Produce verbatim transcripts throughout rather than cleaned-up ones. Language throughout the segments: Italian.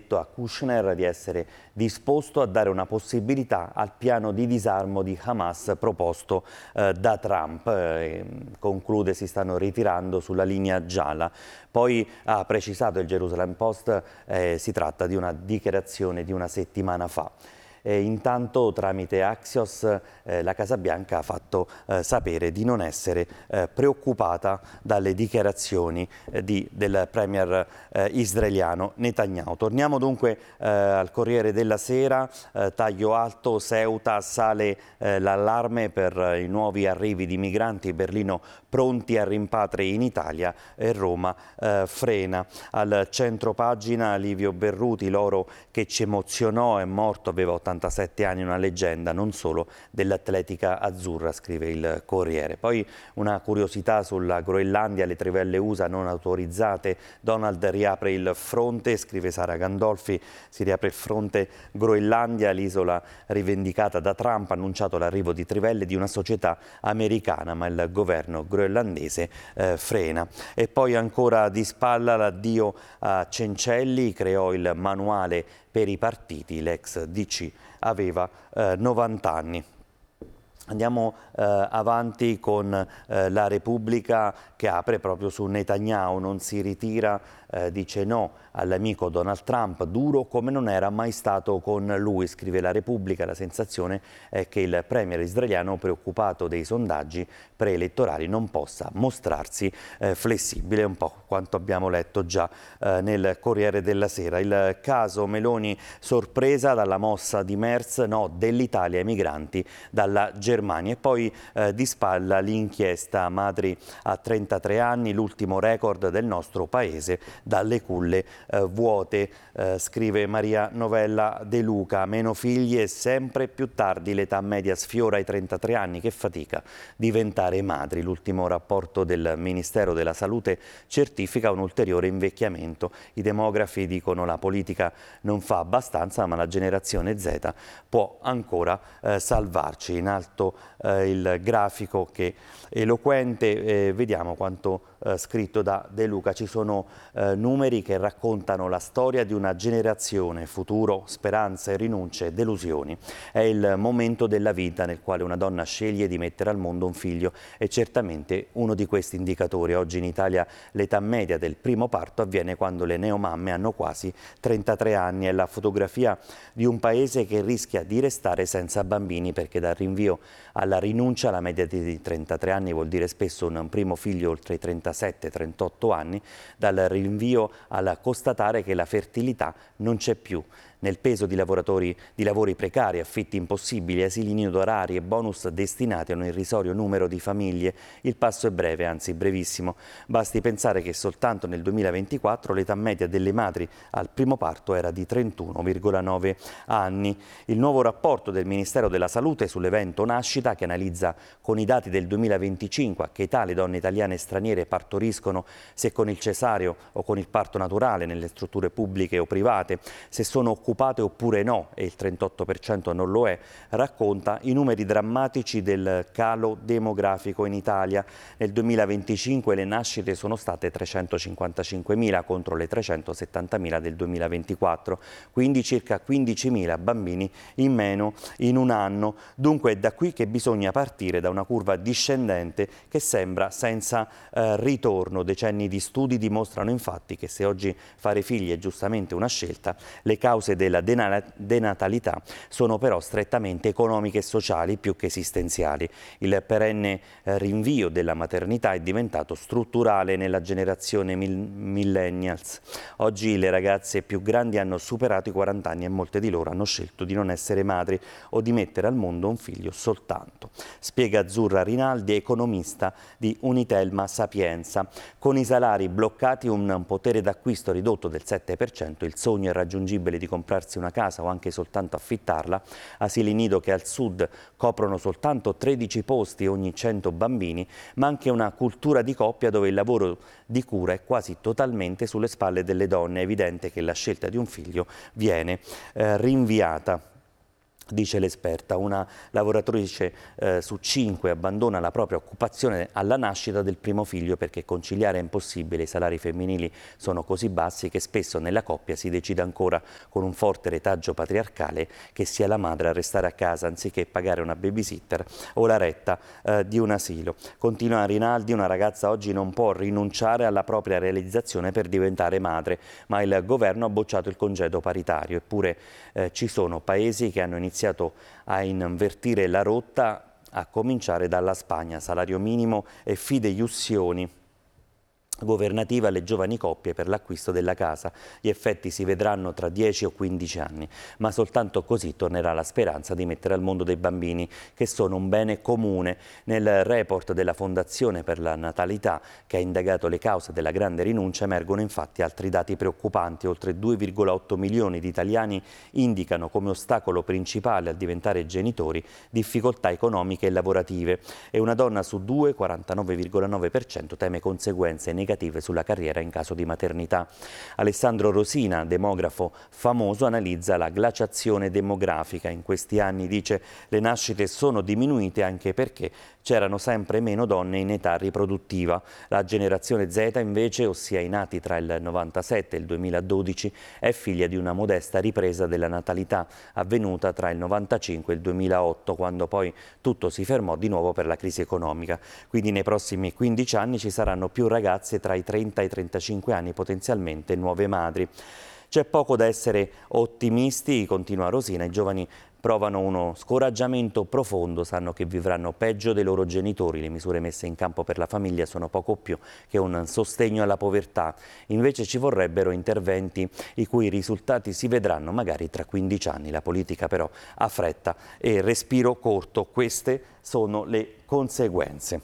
detto a Kushner di essere disposto a dare una possibilità al piano di disarmo di Hamas proposto eh, da Trump. Eh, conclude, si stanno ritirando sulla linea gialla. Poi ha precisato il Jerusalem Post, eh, si tratta di una dichiarazione di una settimana fa. E intanto tramite Axios eh, la Casa Bianca ha fatto eh, sapere di non essere eh, preoccupata dalle dichiarazioni eh, di, del premier eh, israeliano Netanyahu. Torniamo dunque eh, al Corriere della Sera, eh, taglio alto, Ceuta sale eh, l'allarme per i nuovi arrivi di migranti, Berlino pronti a rimpatri in Italia e Roma eh, frena. Al centro pagina Livio Berruti, l'oro che ci emozionò, è morto, aveva ottantasette anni, una leggenda non solo dell'atletica azzurra, scrive il Corriere. Poi una curiosità sulla Groenlandia, le trivelle U S A non autorizzate, Donald riapre il fronte, scrive Sara Gandolfi, si riapre il fronte Groenlandia, l'isola rivendicata da Trump, ha annunciato l'arrivo di trivelle di una società americana, ma il governo groenlandese eh, frena. E poi ancora di spalla l'addio a Cencelli, creò il manuale per i partiti, l'ex D C aveva eh, novanta anni. Andiamo eh, avanti con eh, la Repubblica che apre proprio su Netanyahu, non si ritira, eh, dice no all'amico Donald Trump, duro come non era mai stato con lui, scrive la Repubblica. La sensazione è che il premier israeliano, preoccupato dei sondaggi preelettorali, non possa mostrarsi eh, flessibile, un po' quanto abbiamo letto già eh, nel Corriere della Sera. Il caso Meloni sorpresa dalla mossa di Merz, no dell'Italia ai migranti dalla Germania. E poi eh, di spalla l'inchiesta Madri a trentatré anni, l'ultimo record del nostro paese dalle culle eh, vuote, eh, scrive Maria Novella De Luca. Meno figli e sempre più tardi l'età media sfiora i trentatré anni, che fatica diventare madri. L'ultimo rapporto del Ministero della Salute certifica un ulteriore invecchiamento. I demografi dicono la politica non fa abbastanza, ma la generazione Z può ancora eh, salvarci. In alto eh, il grafico che eloquente, eh, vediamo quanto eh, scritto da De Luca. Ci sono eh, numeri che raccontano la storia di una generazione, futuro, speranze, rinunce, delusioni. È il momento della vita nel quale una donna sceglie di mettere al mondo un figlio e certamente uno di questi indicatori. Oggi in Italia l'età media del primo parto avviene quando le neomamme hanno quasi trentatré anni. È la fotografia di un paese che rischia di restare senza bambini, perché dal rinvio alla rinuncia la media di trentatré anni vuol dire spesso un primo figlio oltre i trentasette trentotto anni, dal rinvio alla constatare che la fertilità non c'è più. Nel peso di, lavoratori, di lavori precari, affitti impossibili, asili nido rari e bonus destinati a un irrisorio numero di famiglie, il passo è breve, anzi brevissimo. Basti pensare che soltanto nel duemilaventiquattro l'età media delle madri al primo parto era di trentuno virgola nove anni. Il nuovo rapporto del Ministero della Salute sull'evento nascita, che analizza con i dati del duemilaventicinque a che età le donne italiane e straniere partoriscono, se con il cesareo o con il parto naturale nelle strutture pubbliche o private, se sono occupate oppure no, e il trentotto per cento non lo è, racconta i numeri drammatici del calo demografico in Italia. Nel duemilaventicinque le nascite sono state trecentocinquantacinquemila contro le trecentosettantamila del duemilaventiquattro, quindi circa quindicimila bambini in meno in un anno. Dunque è da qui che bisogna partire, da una curva discendente che sembra senza eh, ritorno. Decenni di studi dimostrano infatti che se oggi fare figli è giustamente una scelta, le cause della denatalità sono però strettamente economiche e sociali più che esistenziali. Il perenne rinvio della maternità è diventato strutturale nella generazione millennials. Oggi le ragazze più grandi hanno superato i quaranta anni e molte di loro hanno scelto di non essere madri o di mettere al mondo un figlio soltanto. Spiega Azzurra Rinaldi, economista di Unitelma Sapienza. Con i salari bloccati, un potere d'acquisto ridotto del sette per cento, il sogno irraggiungibile di comprarsi una casa o anche soltanto affittarla, asili nido che al sud coprono soltanto tredici posti ogni cento bambini, ma anche una cultura di coppia dove il lavoro di cura è quasi totalmente sulle spalle delle donne. È evidente che la scelta di un figlio viene eh, rinviata. Dice l'esperta, una lavoratrice eh, su cinque abbandona la propria occupazione alla nascita del primo figlio perché conciliare è impossibile, i salari femminili sono così bassi che spesso nella coppia si decide ancora con un forte retaggio patriarcale che sia la madre a restare a casa anziché pagare una babysitter o la retta eh, di un asilo. Continua Rinaldi, una ragazza oggi non può rinunciare alla propria realizzazione per diventare madre, ma il governo ha bocciato il congedo paritario, eppure eh, ci sono paesi che hanno iniziato a invertire la rotta, a cominciare dalla Spagna, salario minimo e fideiussioni governativa alle giovani coppie per l'acquisto della casa. Gli effetti si vedranno tra dieci o quindici anni, ma soltanto così tornerà la speranza di mettere al mondo dei bambini, che sono un bene comune. Nel report della Fondazione per la Natalità, che ha indagato le cause della grande rinuncia, emergono infatti altri dati preoccupanti. Oltre due virgola otto milioni di italiani indicano come ostacolo principale al diventare genitori difficoltà economiche e lavorative, e una donna su due, quarantanove virgola nove per cento, teme conseguenze negative negative sulla carriera in caso di maternità. Alessandro Rosina, demografo famoso, analizza la glaciazione demografica. In questi anni, dice, le nascite sono diminuite anche perché c'erano sempre meno donne in età riproduttiva. La generazione Z invece, ossia i nati tra il novantasette e il duemiladodici, è figlia di una modesta ripresa della natalità avvenuta tra il novantacinque e il duemilaotto, quando poi tutto si fermò di nuovo per la crisi economica. Quindi nei prossimi quindici anni ci saranno più ragazze tra i trenta e i trentacinque anni, potenzialmente nuove madri. C'è poco da essere ottimisti, continua Rosina, i giovani provano uno scoraggiamento profondo, sanno che vivranno peggio dei loro genitori, le misure messe in campo per la famiglia sono poco più che un sostegno alla povertà. Invece ci vorrebbero interventi i cui risultati si vedranno magari tra quindici anni. La politica però ha fretta e respiro corto, queste sono le conseguenze.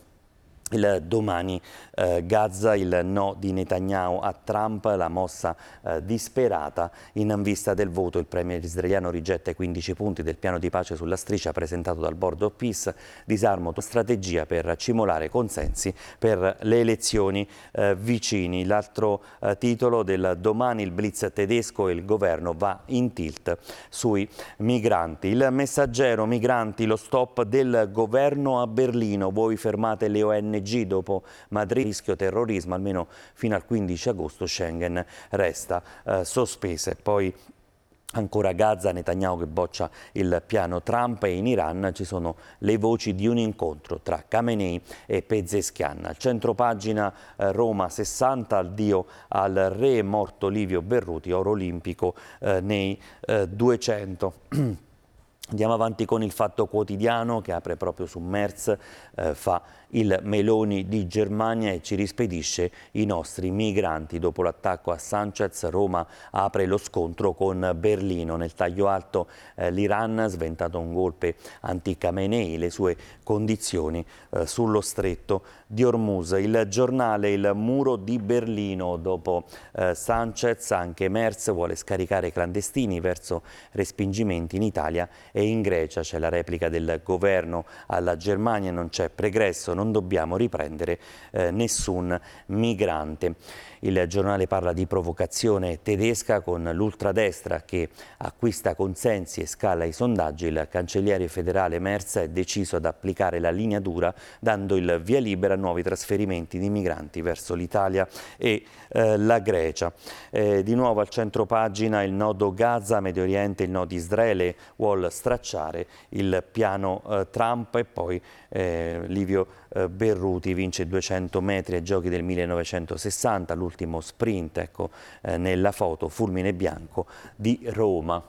Il domani eh, Gaza, il no di Netanyahu a Trump, la mossa eh, disperata in vista del voto. Il premier israeliano rigetta i quindici punti del piano di pace sulla striscia presentato dal Board of Peace, disarmo, strategia per cimolare consensi per le elezioni eh, vicini. L'altro eh, titolo del domani, il blitz tedesco e il governo va in tilt sui migranti. Il Messaggero, migranti, lo stop del governo a Berlino, voi fermate le O N G dopo Madrid, rischio terrorismo, almeno fino al quindici agosto Schengen resta eh, sospesa. Poi ancora Gaza, Netanyahu che boccia il piano Trump, e in Iran ci sono le voci di un incontro tra Khamenei e Pezeshkian. Al centro pagina eh, Roma sessanta, addio al re, morto Livio Berruti, oro olimpico eh, nei eh, duecento. Andiamo avanti con il Fatto Quotidiano, che apre proprio su Merz, eh, fa il Meloni di Germania e ci rispedisce i nostri migranti. Dopo l'attacco a Sanchez, Roma apre lo scontro con Berlino. Nel taglio alto eh, l'Iran ha sventato un golpe anti-Khamenei, le sue condizioni eh, sullo stretto di Hormuz. Il Giornale, il muro di Berlino. Dopo eh, Sanchez, anche Merz vuole scaricare i clandestini verso respingimenti in Italia e in Grecia. C'è la replica del governo alla Germania, non c'è pregresso, non dobbiamo riprendere eh, nessun migrante. Il giornale parla di provocazione tedesca con l'ultradestra che acquista consensi e scala i sondaggi. Il cancelliere federale Merz è deciso ad applicare la linea dura, dando il via libera a nuovi trasferimenti di migranti verso l'Italia e eh, la Grecia. Eh, di nuovo al centro pagina il nodo Gaza, Medio Oriente, il no di Israele vuol stracciare il piano eh, Trump, e poi eh, Livio eh, Berruti vince duecento metri ai giochi del millenovecentosessanta, l'ultimo sprint, ecco eh, nella foto, fulmine bianco di Roma.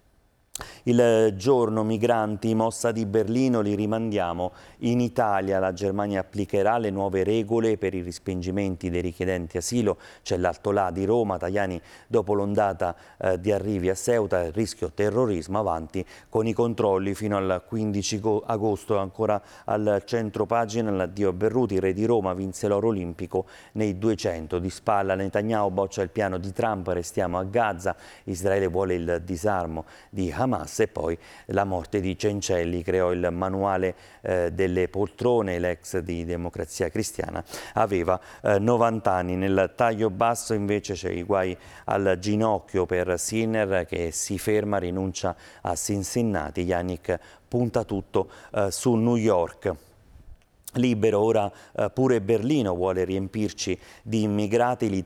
Il Giorno, migranti, mossa di Berlino, li rimandiamo in Italia. La Germania applicherà le nuove regole per i respingimenti dei richiedenti asilo. C'è l'Alto là di Roma, Tajani dopo l'ondata eh, di arrivi a Ceuta, il rischio terrorismo, avanti con i controlli fino al quindici agosto. Ancora al centro pagina l'addio a Berruti, re di Roma, vinse l'oro olimpico nei duecento. Di spalla Netanyahu boccia il piano di Trump, restiamo a Gaza, Israele vuole il disarmo di Hamas. Hamas, e poi la morte di Cencelli creò il manuale eh, delle poltrone. L'ex di Democrazia Cristiana aveva eh, novanta anni. Nel taglio basso invece c'è i guai al ginocchio per Sinner, che si ferma, rinuncia a Cincinnati. Yannick punta tutto eh, su New York. Libero ora eh, pure Berlino vuole riempirci di immigrati.